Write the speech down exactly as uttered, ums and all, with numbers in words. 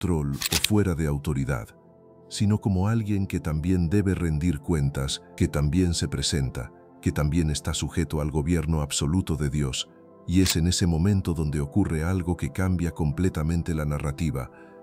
control o fuera de autoridad, sino como alguien que también debe rendir cuentas, que también se presenta, que también está sujeto al gobierno absoluto de Dios. Y es en ese momento donde ocurre algo que cambia completamente la narrativa.